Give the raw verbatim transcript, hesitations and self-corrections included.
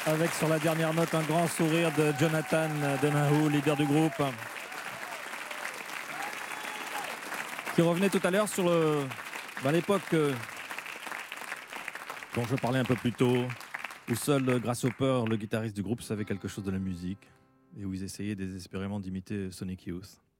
Avec sur la dernière note un grand sourire de Jonathan Donahue, leader du groupe, qui revenait tout à l'heure sur le, ben, l'époque euh, dont je parlais un peu plus tôt, où seul Grasshopper, le guitariste du groupe, savait quelque chose de la musique et où ils essayaient désespérément d'imiter Sonic Youth.